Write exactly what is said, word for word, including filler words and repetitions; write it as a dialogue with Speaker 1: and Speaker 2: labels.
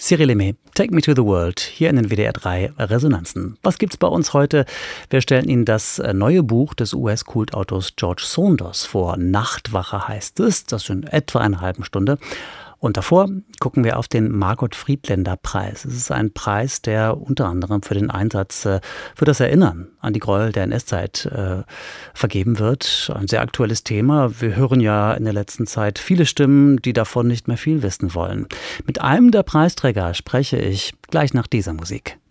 Speaker 1: Cyril Lemay, Take Me to the World, hier in den W D R drei Resonanzen. Was gibt's bei uns heute? Wir stellen Ihnen das neue Buch des U S-Kultautors George Saunders vor. Nachtwache heißt es, das in etwa einer halben Stunde. Und davor gucken wir auf den Margot-Friedländer-Preis. Es ist ein Preis, der unter anderem für den Einsatz für das Erinnern an die Gräuel der N S-Zeit äh, vergeben wird. Ein sehr aktuelles Thema. Wir hören ja in der letzten Zeit viele Stimmen, die davon nicht mehr viel wissen wollen. Mit einem der Preisträger spreche ich gleich nach dieser Musik.